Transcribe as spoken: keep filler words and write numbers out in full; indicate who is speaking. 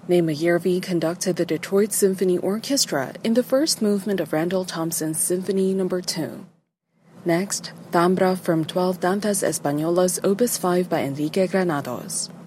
Speaker 1: Neymayervi conducted the Detroit Symphony Orchestra in the first movement of Randall Thompson's Symphony Number two. Next, Tambra from twelve Danzas Españolas Opus five by Enrique Granados.